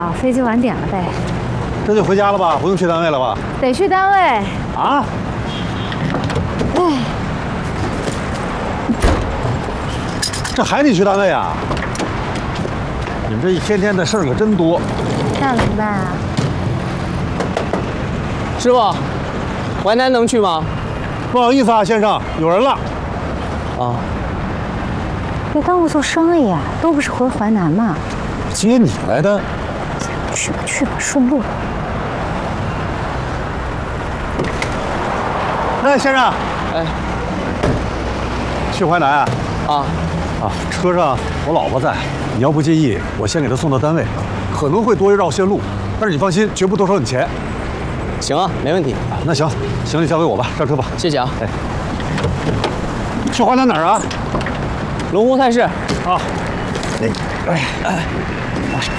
啊，飞机晚点了呗。 这就回家了吧？不用去单位了吧？ 得去单位。 啊？ 哎， 这还得去单位啊？你们这一天天的事儿可真多。 那怎么办啊？ 师傅，淮南能去吗？ 不好意思啊，先生，有人了。 啊， 别耽误做生意啊，都不是回淮南嘛。 接你来的。 去吧去吧，顺路。 哎，先生， 哎， 去淮南啊？ 啊， 车上我老婆在，你要不介意，我先给她送到单位，可能会多绕些路，但是你放心，绝不多收你钱。 行啊，没问题。 啊，那行，行李交给我吧，上车吧。 谢谢啊。 哎，去淮南哪儿啊？ 龙湖菜市。 啊，哎。